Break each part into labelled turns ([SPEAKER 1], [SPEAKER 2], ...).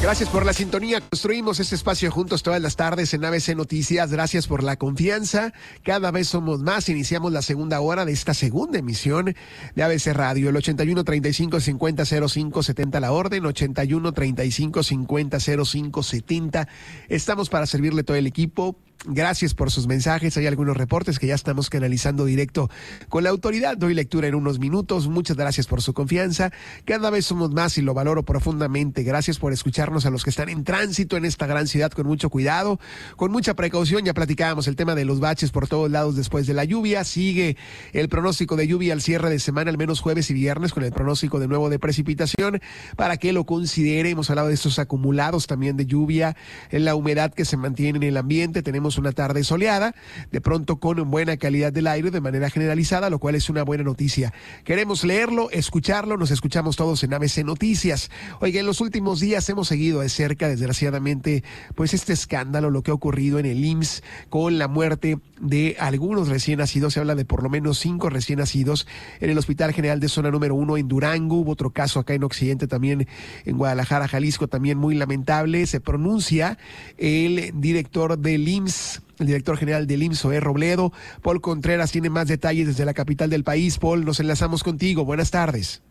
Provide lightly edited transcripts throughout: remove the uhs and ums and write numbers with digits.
[SPEAKER 1] Gracias por la sintonía. Construimos este espacio juntos todas las tardes en ABC Noticias. Gracias por la confianza. Cada vez somos más. Iniciamos la segunda hora de esta segunda emisión de ABC Radio. El 81 35 50 05 70 la orden. 81 35 50 05 70. Estamos para servirle todo el equipo. Gracias por sus mensajes. Hay algunos reportes que ya estamos canalizando directo con la autoridad. Doy lectura en unos minutos. Muchas gracias por su confianza. Cada vez somos más y lo valoro profundamente. Gracias por escucharnos a los que están en tránsito en esta gran ciudad con mucho cuidado, con mucha precaución. Ya platicábamos el tema de los baches por todos lados después de la lluvia. Sigue el pronóstico de lluvia al cierre de semana, al menos jueves y viernes, con el pronóstico de nuevo de precipitación, para que lo considere. Hemos hablado de estos acumulados también de lluvia, en la humedad que se mantiene en el ambiente. Tenemos una tarde soleada, de pronto con buena calidad del aire de manera generalizada, lo cual es una buena noticia. Queremos leerlo, escucharlo, nos escuchamos todos en ABC Noticias. Oiga, en los últimos días hemos seguido de cerca, desgraciadamente, pues este escándalo, lo que ha ocurrido en el IMSS con la muerte de algunos recién nacidos. Se habla de por lo menos 5 recién nacidos en el Hospital General de Zona Número 1 en Durango. Hubo otro caso acá en Occidente, también en Guadalajara, Jalisco, también muy lamentable. Se pronuncia el director del IMSS, el director general del IMSS, Zoé Robledo. Paul Contreras tiene más detalles desde la capital del país. Paul, nos enlazamos contigo. Buenas tardes.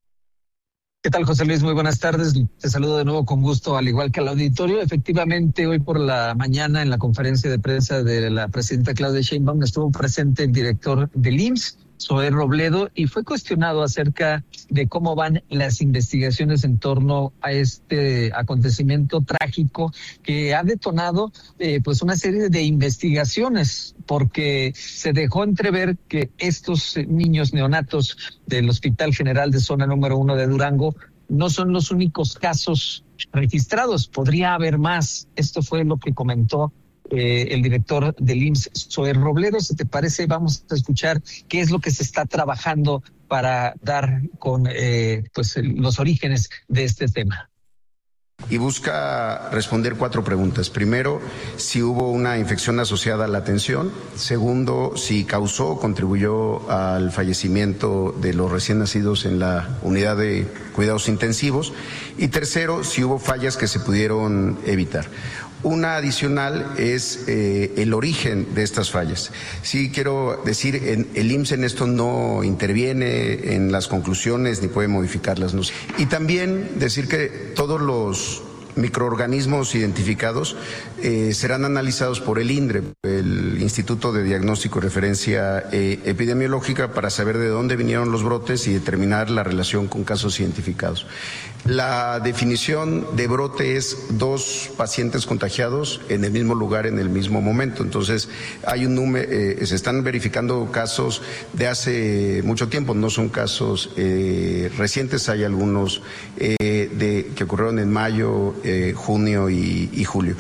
[SPEAKER 2] ¿Qué tal, José Luis? Muy buenas tardes. Te saludo de nuevo con gusto, al igual que al auditorio. Efectivamente, hoy por la mañana, en la conferencia de prensa de la presidenta Claudia Sheinbaum, estuvo presente el director del IMSS, Zoé Robledo, y fue cuestionado acerca de cómo van las investigaciones en torno a este acontecimiento trágico que ha detonado pues una serie de investigaciones, porque se dejó entrever que estos niños neonatos del Hospital General de Zona Número 1 de Durango no son los únicos casos registrados, podría haber más. Esto fue lo que comentó el director del IMSS, Zoé Robledo. Si te parece, vamos a escuchar qué es lo que se está trabajando para dar con los orígenes de este tema.
[SPEAKER 3] Y busca responder 4 preguntas. Primero, si hubo una infección asociada a la atención. Segundo, si causó o contribuyó al fallecimiento de los recién nacidos en la unidad de cuidados intensivos. Y tercero, si hubo fallas que se pudieron evitar. Una adicional es el origen de estas fallas. Sí quiero decir, el IMSS en esto no interviene en las conclusiones ni puede modificarlas. ¿No? Y también decir que todos los microorganismos identificados serán analizados por el INDRE, el Instituto de Diagnóstico y Referencia Epidemiológica, para saber de dónde vinieron los brotes y determinar la relación con casos identificados. La definición de brote es 2 pacientes contagiados en el mismo lugar en el mismo momento. Entonces hay un número, se están verificando casos de hace mucho tiempo, no son casos recientes. Hay algunos que ocurrieron en mayo, junio y julio.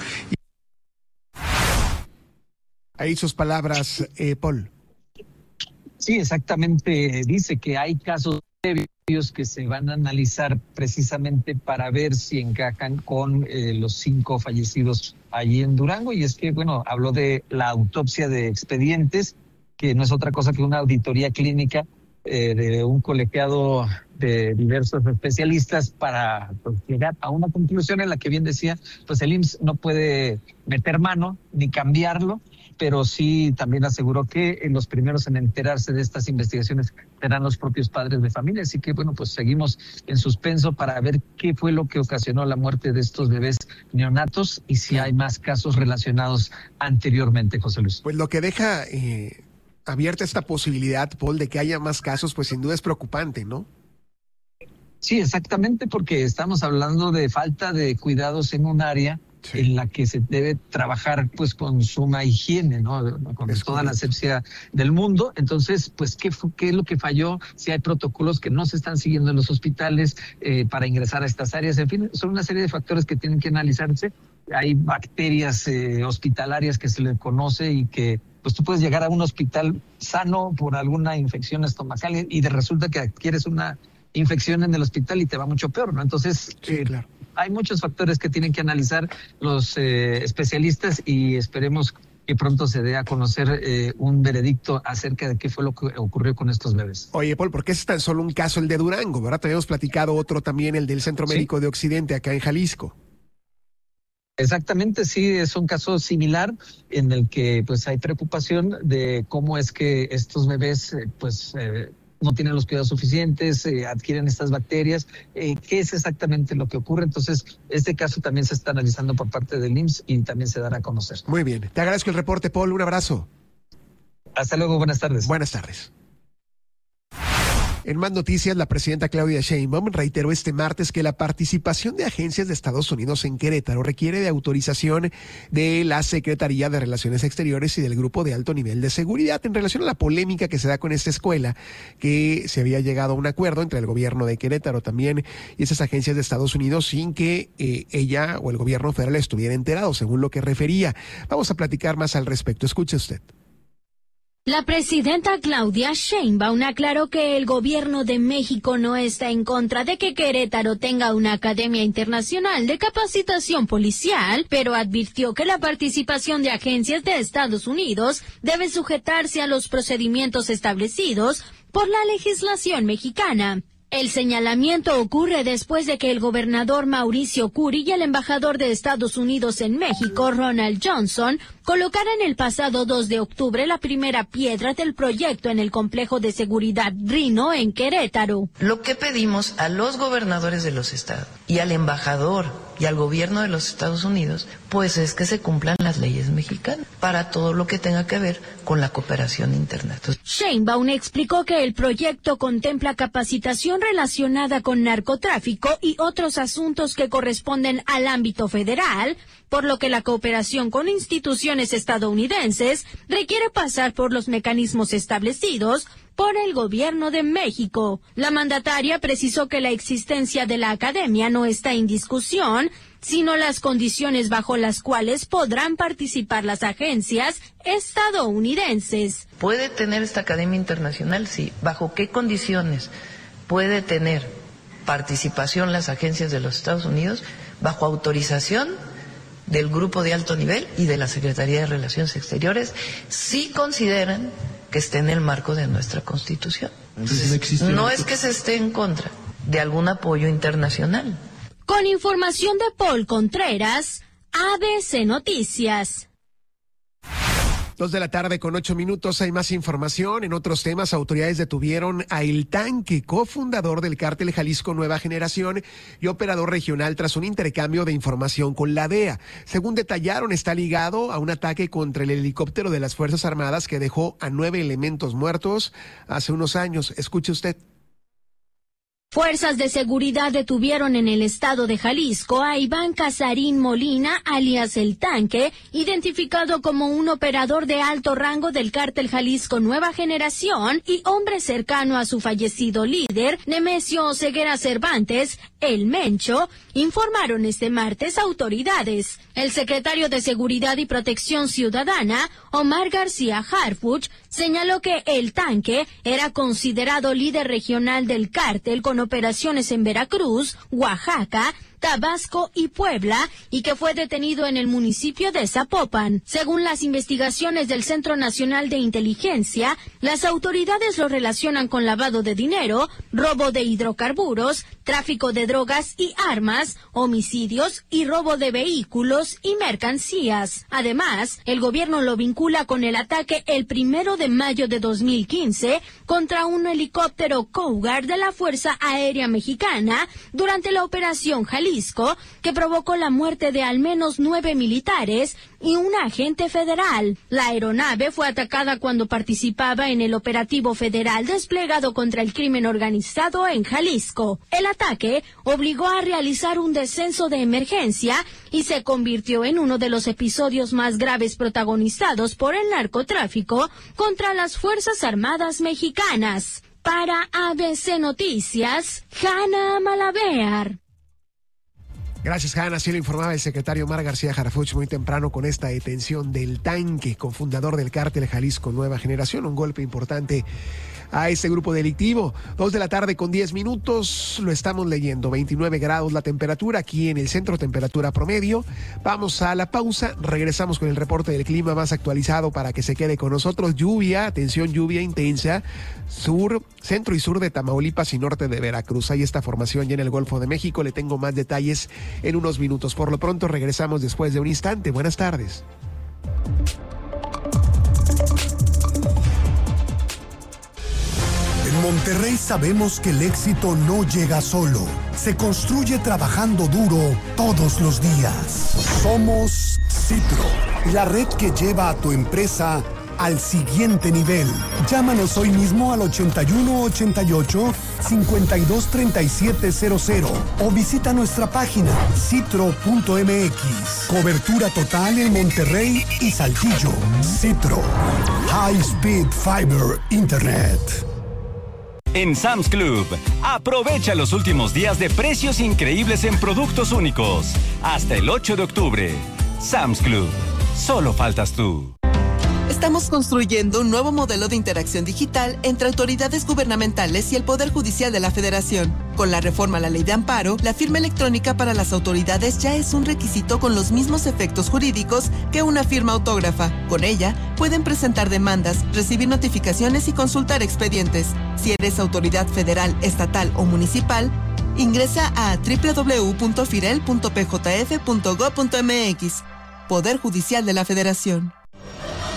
[SPEAKER 1] Ahí sus palabras, Paul.
[SPEAKER 2] Sí, exactamente. Dice que hay casos previos que se van a analizar precisamente para ver si encajan con los 5 fallecidos allí en Durango. Y es que, bueno, habló de la autopsia de expedientes, que no es otra cosa que una auditoría clínica de un colegiado de diversos especialistas para llegar a una conclusión en la que, bien decía, pues el IMSS no puede meter mano ni cambiarlo, pero sí también aseguró que los primeros en enterarse de estas investigaciones serán los propios padres de familia. Así que, bueno, pues seguimos en suspenso para ver qué fue lo que ocasionó la muerte de estos bebés neonatos y si hay más casos relacionados anteriormente, José Luis.
[SPEAKER 1] Pues lo que deja abierta esta posibilidad, Paul, de que haya más casos, pues sin duda es preocupante, ¿no?
[SPEAKER 2] Sí, exactamente, porque estamos hablando de falta de cuidados en un área en la que se debe trabajar pues con suma higiene, ¿no? Con toda la asepsia del mundo. Entonces, pues, ¿qué es lo que falló? Si hay protocolos que no se están siguiendo en los hospitales para ingresar a estas áreas. En fin, son una serie de factores que tienen que analizarse. Hay bacterias hospitalarias que se le conoce y que pues tú puedes llegar a un hospital sano por alguna infección estomacal y resulta que adquieres una infección en el hospital y te va mucho peor, ¿no? Entonces,
[SPEAKER 1] sí, claro.
[SPEAKER 2] Hay muchos factores que tienen que analizar los especialistas y esperemos que pronto se dé a conocer un veredicto acerca de qué fue lo que ocurrió con estos bebés.
[SPEAKER 1] Oye, Paul, ¿por qué es tan solo un caso el de Durango, verdad? Te habíamos platicado otro también, el del Centro Médico de Occidente, acá en Jalisco.
[SPEAKER 2] Exactamente, sí, es un caso similar en el que pues hay preocupación de cómo es que estos bebés no tienen los cuidados suficientes, adquieren estas bacterias. ¿Qué es exactamente lo que ocurre? Entonces, este caso también se está analizando por parte del IMSS y también se dará a conocer.
[SPEAKER 1] Muy bien, te agradezco el reporte, Paul, un abrazo.
[SPEAKER 2] Hasta luego, buenas tardes.
[SPEAKER 1] Buenas tardes. En más noticias, la presidenta Claudia Sheinbaum reiteró este martes que la participación de agencias de Estados Unidos en Querétaro requiere de autorización de la Secretaría de Relaciones Exteriores y del Grupo de Alto Nivel de Seguridad en relación a la polémica que se da con esta escuela, que se había llegado a un acuerdo entre el gobierno de Querétaro también y esas agencias de Estados Unidos sin que ella o el gobierno federal estuviera enterado, según lo que refería. Vamos a platicar más al respecto. Escuche usted.
[SPEAKER 4] La presidenta Claudia Sheinbaum aclaró que el gobierno de México no está en contra de que Querétaro tenga una academia internacional de capacitación policial, pero advirtió que la participación de agencias de Estados Unidos debe sujetarse a los procedimientos establecidos por la legislación mexicana. El señalamiento ocurre después de que el gobernador Mauricio Curi y el embajador de Estados Unidos en México, Ronald Johnson, colocaran el pasado 2 de octubre la primera piedra del proyecto en el complejo de seguridad Rino en Querétaro.
[SPEAKER 5] Lo que pedimos a los gobernadores de los estados y al embajador y al gobierno de los Estados Unidos, pues es que se cumplan las leyes mexicanas para todo lo que tenga que ver con la cooperación internacional.
[SPEAKER 4] Sheinbaum explicó que el proyecto contempla capacitación relacionada con narcotráfico y otros asuntos que corresponden al ámbito federal, por lo que la cooperación con instituciones estadounidenses requiere pasar por los mecanismos establecidos por el gobierno de México. La mandataria precisó que la existencia de la academia no está en discusión, sino las condiciones bajo las cuales podrán participar las agencias estadounidenses.
[SPEAKER 5] ¿Puede tener esta academia internacional? Sí. ¿Bajo qué condiciones puede tener participación las agencias de los Estados Unidos? Bajo autorización del Grupo de Alto Nivel y de la Secretaría de Relaciones Exteriores, si consideran que esté en el marco de nuestra Constitución. Entonces, no es que se esté en contra de algún apoyo internacional.
[SPEAKER 4] Con información de Paul Contreras, ABC Noticias.
[SPEAKER 1] 2:08 p.m. Hay más información. En otros temas, autoridades detuvieron a El Tanque, cofundador del Cártel Jalisco Nueva Generación y operador regional, tras un intercambio de información con la DEA. Según detallaron, está ligado a un ataque contra el helicóptero de las Fuerzas Armadas que dejó a 9 elementos muertos hace unos años. Escuche usted.
[SPEAKER 4] Fuerzas de seguridad detuvieron en el estado de Jalisco a Iván Casarín Molina, alias El Tanque, identificado como un operador de alto rango del Cártel Jalisco Nueva Generación y hombre cercano a su fallecido líder, Nemesio Ceguera Cervantes, El Mencho, informaron este martes autoridades. El secretario de Seguridad y Protección Ciudadana, Omar García Harfuch, señaló que El Tanque era considerado líder regional del cártel con operaciones en Veracruz, Oaxaca, Tabasco y Puebla, y que fue detenido en el municipio de Zapopan. Según las investigaciones del Centro Nacional de Inteligencia, las autoridades lo relacionan con lavado de dinero, robo de hidrocarburos, tráfico de drogas y armas, homicidios y robo de vehículos y mercancías. Además, el gobierno lo vincula con el ataque el 1 de mayo de 2015 contra un helicóptero Cougar de la Fuerza Aérea Mexicana durante la Operación Jalisco, que provocó la muerte de al menos 9 militares y un agente federal. La aeronave fue atacada cuando participaba en el operativo federal desplegado contra el crimen organizado en Jalisco. El ataque obligó a realizar un descenso de emergencia y se convirtió en uno de los episodios más graves protagonizados por el narcotráfico contra las Fuerzas Armadas mexicanas. Para ABC Noticias, Hanna Malavear.
[SPEAKER 1] Gracias, Hanna. Así lo informaba el secretario Omar García Harfuch muy temprano con esta detención del Tanque, cofundador del Cártel Jalisco Nueva Generación. Un golpe importante a este grupo delictivo. 2:10 p.m, lo estamos leyendo. 29 grados la temperatura aquí en el centro, temperatura promedio. Vamos a la pausa, regresamos con el reporte del clima más actualizado para que se quede con nosotros. Lluvia, atención, lluvia intensa, sur, centro y sur de Tamaulipas y norte de Veracruz. Hay esta formación ya en el Golfo de México. Le tengo más detalles en unos minutos. Por lo pronto regresamos después de un instante. Buenas tardes.
[SPEAKER 6] En Monterrey sabemos que el éxito no llega solo, se construye trabajando duro todos los días. Somos Citro, la red que lleva a tu empresa al siguiente nivel. Llámanos hoy mismo al 8188-523700 o visita nuestra página citro.mx. Cobertura total en Monterrey y Saltillo. Citro, High Speed Fiber Internet.
[SPEAKER 7] En Sam's Club, aprovecha los últimos días de precios increíbles en productos únicos. Hasta el 8 de octubre. Sam's Club, solo faltas tú.
[SPEAKER 8] Estamos construyendo un nuevo modelo de interacción digital entre autoridades gubernamentales y el Poder Judicial de la Federación. Con la reforma a la Ley de Amparo, la firma electrónica para las autoridades ya es un requisito con los mismos efectos jurídicos que una firma autógrafa. Con ella, pueden presentar demandas, recibir notificaciones y consultar expedientes. Si eres autoridad federal, estatal o municipal, ingresa a www.firel.pjf.gov.mx. Poder Judicial de la Federación.